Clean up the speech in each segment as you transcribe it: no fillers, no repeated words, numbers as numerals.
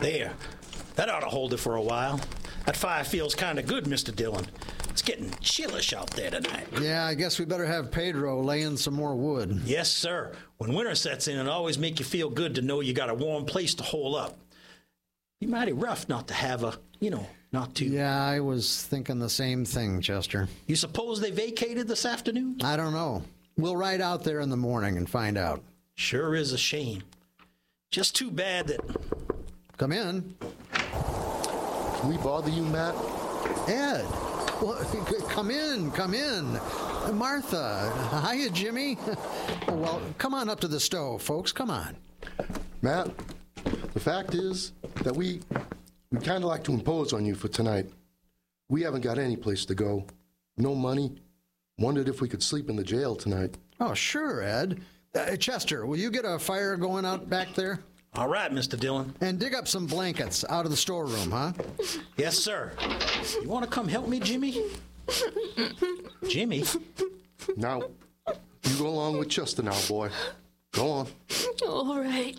There. That ought to hold it for a while. That fire feels kind of good, Mr. Dillon. It's getting chillish out there tonight. Yeah, I guess we better have Pedro lay in some more wood. Yes, sir. When winter sets in, it always makes you feel good to know you got a warm place to hole up. Be mighty rough not to have not to... Yeah, I was thinking the same thing, Chester. You suppose they vacated this afternoon? I don't know. We'll ride out there in the morning and find out. Sure is a shame. Just too bad that... Come in. Can we bother you, Matt? Ed. Well, come in. Martha. Hiya, Jimmy. Well, come on up to the stove, folks. Come on. Matt, the fact is that we kind of like to impose on you for tonight. We haven't got any place to go. No money. Wondered if we could sleep in the jail tonight. Oh, sure, Ed. Chester, will you get a fire going out back there? All right, Mr. Dillon. And dig up some blankets out of the storeroom, huh? Yes, sir. You want to come help me, Jimmy? Jimmy? Now, you go along with Chester now, boy. Go on. All right.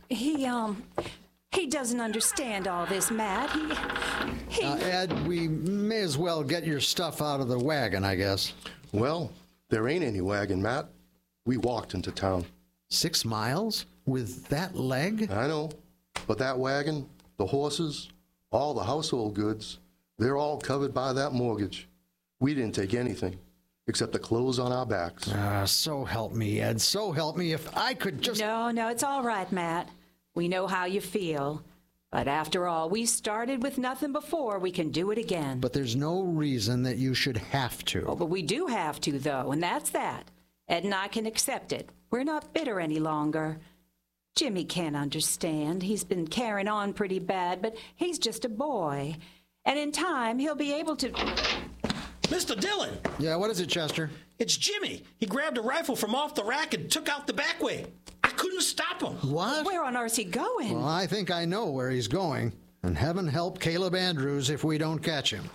He doesn't understand all this, Matt. Ed, we may as well get your stuff out of the wagon, I guess. Well, there ain't any wagon, Matt. We walked into town. 6 miles? With that leg? I know. But that wagon, the horses, all the household goods, they're all covered by that mortgage. We didn't take anything except the clothes on our backs. So help me, Ed. So help me. If I could just... No, it's all right, Matt. We know how you feel. But after all, we started with nothing before. We can do it again. But there's no reason that you should have to. Oh, but we do have to, though, and that's that. Ed and I can accept it. We're not bitter any longer. Jimmy can't understand. He's been carrying on pretty bad, but he's just a boy. And in time, he'll be able to... Mr. Dillon! Yeah, what is it, Chester? It's Jimmy. He grabbed a rifle from off the rack and took out the back way. I couldn't stop him. What? Where on earth's he going? Well, I think I know where he's going. And heaven help Caleb Andrews if we don't catch him.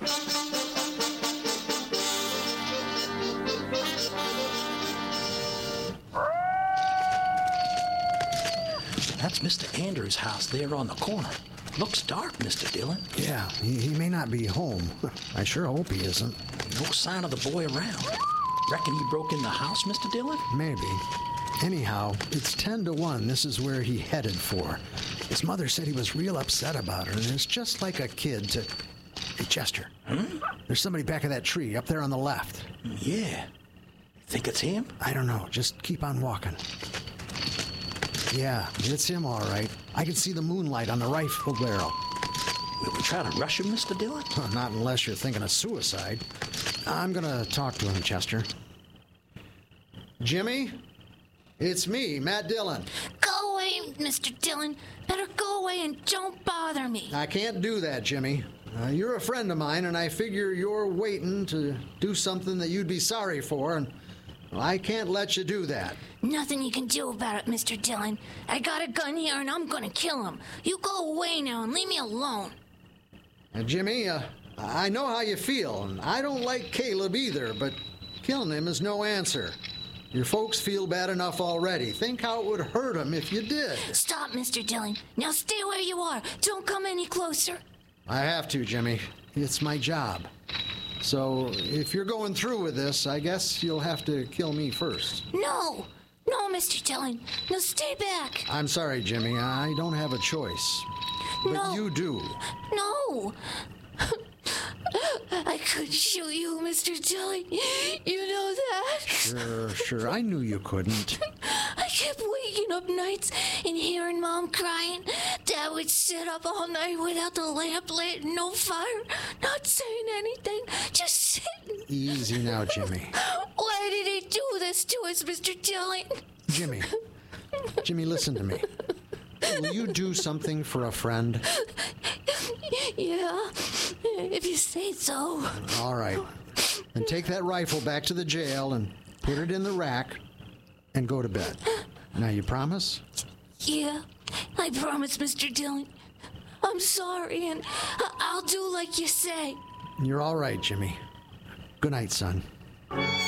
That's Mr. Andrews' house there on the corner. Looks dark, Mr. Dillon. Yeah, he may not be home. I sure hope he isn't. No sign of the boy around. Reckon he broke in the house, Mr. Dillon? Maybe. Anyhow, it's 10-1. This is where he headed for. His mother said he was real upset about her, and it's just like a kid to... Hey, Chester. There's somebody back of that tree up there on the left. Yeah. Think it's him? I don't know. Just keep on walking. Yeah, it's him, all right. I can see the moonlight on the rifle barrel. Will we try to rush him, Mr. Dillon? Not unless you're thinking of suicide. I'm going to talk to him, Chester. Jimmy? It's me, Matt Dillon. Go away, Mr. Dillon. Better go away and don't bother me. I can't do that, Jimmy. You're a friend of mine, and I figure you're waiting to do something that you'd be sorry for, and I can't let you do that. Nothing you can do about it, Mr. Dillon. I got a gun here, and I'm gonna kill him. You go away now and leave me alone. Jimmy, I know how you feel, and I don't like Caleb either, but killing him is no answer. Your folks feel bad enough already. Think how it would hurt them if you did. Stop, Mr. Dillon. Now stay where you are. Don't come any closer. I have to, Jimmy. It's my job. So, if you're going through with this, I guess you'll have to kill me first. No, Mr. Dillon. No, stay back. I'm sorry, Jimmy. I don't have a choice. But No. you do. No. I could shoot you, Mr. Dillon. You know that? Sure. I knew you couldn't. I kept waking up nights and hearing Mom crying. Dad would sit up all night without the lamp lit, no fire, not saying anything, just sitting. Easy now, Jimmy. Why did he do this to us, Mr. Dillon? Jimmy, listen to me. Will you do something for a friend? Yeah, if you say so. All right. Then take that rifle back to the jail and put it in the rack and go to bed. Now, you promise? Yeah, I promise, Mr. Dillon. I'm sorry, and I'll do like you say. You're all right, Jimmy. Good night, son.